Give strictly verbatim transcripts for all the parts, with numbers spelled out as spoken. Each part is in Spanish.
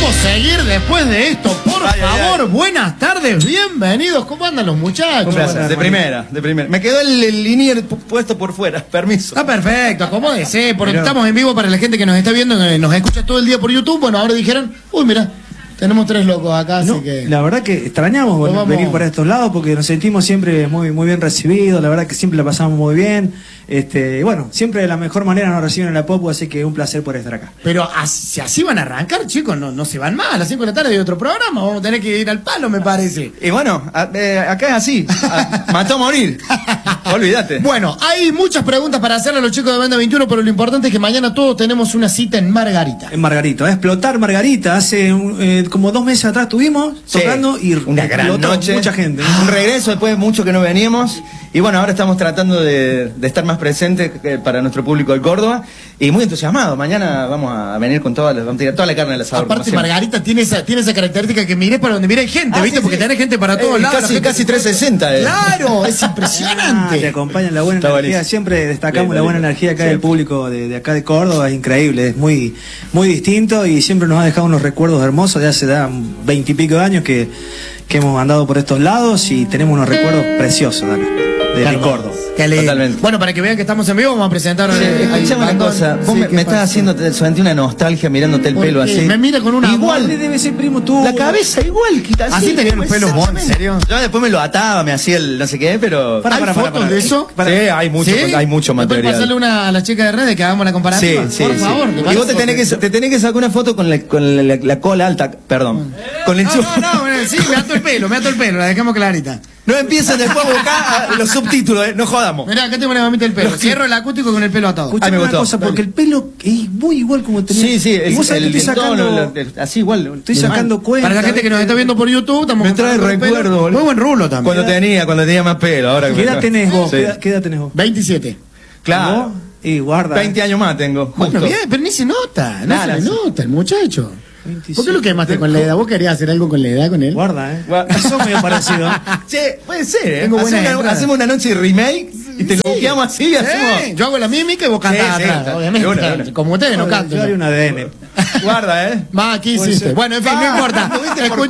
¿Podemos seguir después de esto? Por ay, favor, ay, ay. Buenas tardes, bienvenidos. ¿Cómo andan los muchachos? Un placer, de primera, de primera. Me quedó el, el linier pu- puesto por fuera, permiso. Está perfecto, acomódese, porque estamos en vivo para la gente que nos está viendo, que nos escucha todo el día por YouTube. Bueno, ahora dijeron, uy, mira, tenemos tres locos acá, No, así que... la verdad que extrañamos Pues vamos. venir para estos lados porque nos sentimos siempre muy muy bien recibidos, la verdad que siempre la pasamos muy bien. Este, y bueno, siempre de la mejor manera nos reciben en la Popu, así que un placer por estar acá. Pero así, si así van a arrancar, chicos, no, no se van más. A las cinco de la tarde hay otro programa, vamos a tener que ir al palo, me parece. Y bueno, a- eh, acá es así, a- mató a morir. Olvídate. Bueno, hay muchas preguntas para hacerle a los chicos de Banda veintiuno, pero lo importante es que mañana todos tenemos una cita en Margarita. En Margarita, va a explotar Margarita. Hace un- eh, como dos meses atrás estuvimos Sí, tocando y una gran explotó noche, mucha gente. un regreso después de mucho que no veníamos. Y bueno, ahora estamos tratando de, de estar más presentes eh, para nuestro público de Córdoba y muy entusiasmados. Mañana vamos a venir con toda la, vamos a tirar toda la carne al asador. como Aparte, siempre. Margarita tiene esa, tiene esa característica que mires para donde mire hay gente, Ah, ¿viste? sí, Porque sí. tenés gente para todos Eh, lados. casi- la gente casi se- trescientos sesenta, eh. Claro, es Ah, impresionante. te acompaña la buena Está energía. buenísimo. Siempre destacamos Bien, la bien, buena bien. energía acá Sí. del público de, de acá de Córdoba. Es increíble, es muy muy distinto y siempre nos ha dejado unos recuerdos hermosos de hace ya veintipico de años que, que hemos andado por estos lados y tenemos unos recuerdos preciosos de acá, de, de Córdoba. Qué lindo. Totalmente. Bueno, para que vean que estamos en vivo, vamos a presentar eh, al Escuchame una bandón. cosa, vos Sí, me, ¿qué me estás pasa? haciendo, te- sentí una nostalgia mirándote el ¿Por pelo qué? así. Me mira con una igual, amor. Debe ser primo tú. la cabeza igual, quita Así tenían los pelos vos, ¿en serio? Yo después me lo ataba, me hacía el no sé qué, pero... Para, ¿Hay para, para, fotos para. de eso? Sí, hay mucho, ¿Sí? hay mucho ¿Me puedes material. pasarle una a la chica de redes que hagamos la Sí, comparativa? sí, Por sí. favor. Y vos te tenés, que, te tenés que sacar una foto con la, con la, la cola alta, perdón. Con el No, chupo. no, no, sí, me ato el pelo, me ato el pelo, la dejamos clarita. No empiecen después a buscar a los subtítulos, eh, no jodamos. Mirá, acá tengo una mamita el pelo. Los- Cierro el acústico con el pelo atado. Ay, Escuchame me una gustó. cosa, porque el pelo es muy igual como tenía. Sí, sí, Y el, vos sabés el que estoy tono, sacando, el- el- así igual. estoy sacando cuenta. Para la gente que nos está viendo por YouTube, estamos Me trae comparando el pelo. recuerdo, boludo. Muy buen rulo también. Cuando tenía, cuando tenía más pelo, ahora que ¿Qué me- edad tenés vos? Sí. ¿Qué edad, qué edad tenés vos? veintisiete. Claro. ¿Vos? Y guarda. veinte años más tengo. Bueno, justo. bien, pero ni se nota, no Nada, se le sí. nota el muchacho. veintisiete. ¿Por qué lo quemaste con la edad? ¿Vos querías hacer algo con la edad con él? Guarda, eh. Guarda. Son medio parecidos. Che, puede ser, ¿eh? Tengo buenas hacemos, una, entradas. hacemos una noche de remake y te lo buqueamos así y Sí, hacemos. yo hago la mímica y vos cantás Sí, sí, atrás, está. obviamente. De una, de una. Como ustedes no cantan. Yo haría un A D N. Guarda, ¿eh? Va, ¿qué Puede hiciste? ser. Bueno, en fin, no Ah, importa. ¿tuviste por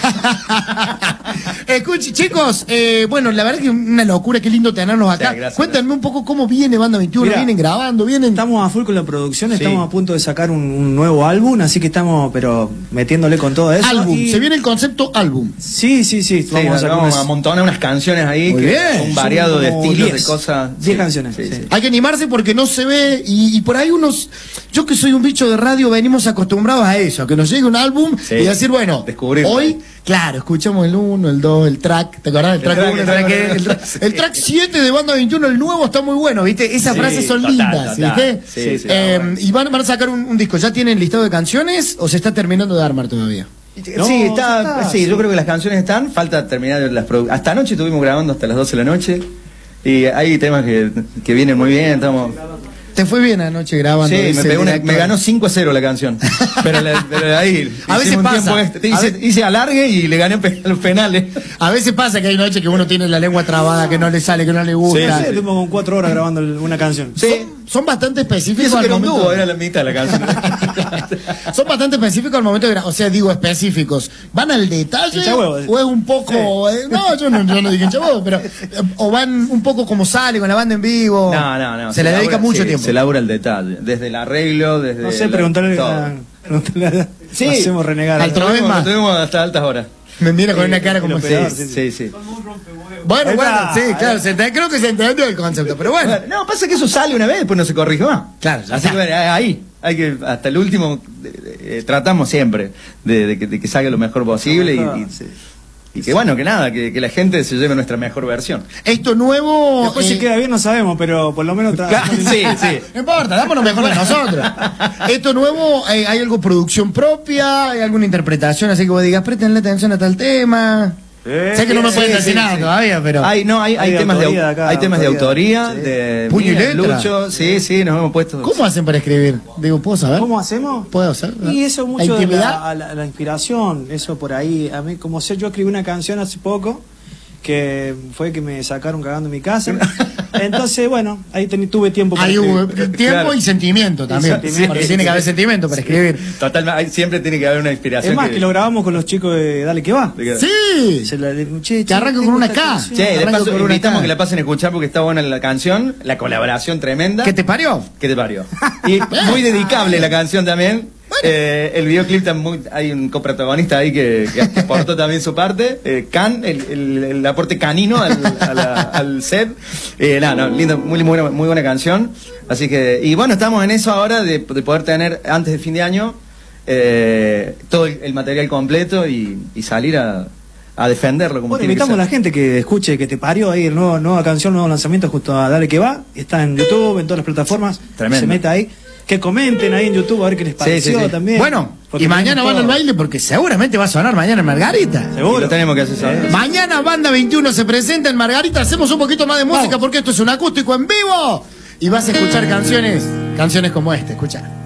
Escucha. Escuche, chicos, eh, bueno, la verdad que es una locura, qué lindo tenerlos acá. Sí, gracias, Cuéntenme un poco cómo viene Banda veintiuno, Mirá, vienen grabando, vienen... Estamos a full con la producción, Sí. estamos a punto de sacar un, un nuevo álbum, así que estamos, pero metiéndole con todo eso. Álbum, y- se viene el concepto álbum. Sí, sí, sí. Sí, Vamos a vamos, sacar a unas- amontonar unas canciones ahí Muy que bien. un variado de Son como estilos, diez. de cosas. diez Sí, canciones, sí, sí. sí. Hay que animarse porque no se ve y, y por ahí unos, yo que soy un bicho de radio, venimos acostumbrados a eso, a que nos llegue un álbum Sí. y decir, bueno, Descubrirlo. hoy, claro, escuchamos el uno, el dos, el track, ¿te acordás del track track, uno, el el track, track, el track, el track siete de Banda veintiuno, el nuevo está muy bueno, ¿viste? Esas Sí, frases son total, lindas, total. ¿viste? Sí, sí, Eh, bueno. y van, van a sacar un, un disco, ¿ya tienen listado de canciones o se está terminando de armar todavía? No, sí, ya está, está, sí, sí. yo creo que las canciones están, falta terminar las produ- hasta anoche estuvimos grabando hasta las doce de la noche y hay temas que, que vienen muy bien, estamos... ¿Te fue bien anoche grabando? Sí, me, ese pegó una- directo? me ganó cinco a cero la canción. Pero, la- pero de ahí. A veces hicimos un pasa. tiempo extra. A Hice, ve- hice alargue y le gané pe- los penales. A veces pasa que hay noches que uno tiene la lengua trabada, que no le sale, que no le No gusta. sé, estuvimos con cuatro horas grabando el- una canción. Sí. Son, son bastante Y específicos eso al que era un momento. dúo, era la mitad de la canción. Son bastante específicos al momento de gra- o sea, digo específicos. ¿Van al detalle Hincha huevo. o es un poco eh, no, yo no, yo no dije hincha huevo, pero eh, o van un poco como sale con la banda en vivo? No, no, no. Se, le dedica labura- mucho sí, tiempo. Se labura el detalle. Desde el arreglo, desde. No sé, la- preguntarle todo. a, preguntarle a- Sí. lo hacemos renegar. Al tro- Lo tuvimos- más. lo tuvimos hasta altas horas. Me mira con una cara como lo si- peor, Sí, sí, sí. Bueno, Ahí bueno, está. sí, claro, se ente- creo que se entendió el concepto, pero bueno. Bueno, no, pasa que eso sale una vez, después no se corrige más. Claro, ya Así está. que bueno, ahí, hay que, hasta el último, eh, eh, tratamos siempre de, de que, de que salga lo mejor posible y, y, y que bueno, que nada, que, que la gente se lleve nuestra mejor versión. Esto nuevo Después eh, si queda bien no sabemos, pero por lo menos está. Claro, sí, sí. no importa, damos lo mejor de nosotros. Esto nuevo, eh, ¿hay algo producción propia? ¿Hay alguna interpretación? Así que vos digas, préstenle atención a tal tema. Eh, sé que no me sí, pueden sí, decir sí, nada sí. todavía, pero... Hay, no, hay, hay, Hay de temas, de, autoría au- de acá, hay temas de autoría. autoría, Sí. de Puño y mía, letra. Lucho, sí, sí, nos hemos puesto. ¿Cómo hacen para escribir? Digo, ¿puedo saber? ¿Cómo hacemos? ¿Puedo hacer? Y eso ¿La mucho de intimidad? la, a la, a la inspiración, eso por ahí. A mí, como sé, yo escribí una canción hace poco que fue que me sacaron cagando en mi casa. Entonces, bueno, ahí ten, tuve tiempo para Ahí hubo escribir. tiempo Claro. y sentimiento también. Y sentimiento. Porque tiene que haber sentimiento para escribir. Totalmente, siempre tiene que haber una inspiración. Es más, que lo grabamos con los chicos de Dale que va. Sí. Se la- che, Que arranca tengo con una esta K. canción. Che, de Arranco paso con una invitamos K. que la pasen a escuchar porque está buena la canción, la colaboración tremenda. ¿Qué te parió? ¿Qué te parió? Y muy dedicable la canción también. Eh, el videoclip también, hay un coprotagonista ahí que, que aportó también su parte. Eh, Can, el, el- el aporte canino al, a la- al set. Eh, nada, no, lindo, muy, muy, buena, muy buena canción. Así que, y bueno, estamos en eso ahora de, de poder tener antes de fin de año eh, todo el, el material completo y, y salir a, a defenderlo como Bueno, tiene que invitamos a ser. la gente que escuche que te parió ahí el nuevo, nueva canción, nuevo lanzamiento justo a Dale que va. Está en YouTube, en todas las plataformas. Tremendo. Se meta ahí. Que comenten ahí en YouTube a ver qué les pareció sí, sí. también. Bueno, Porque y mañana tenemos van al todo. baile porque seguramente va a sonar mañana en Margarita. Y Seguro. lo tenemos que hacer saber. Mañana Banda veintiuno se presenta en Margarita. Hacemos un poquito más de música Vamos. porque esto es un acústico en vivo. Y vas a escuchar canciones, canciones como esta. Escucha.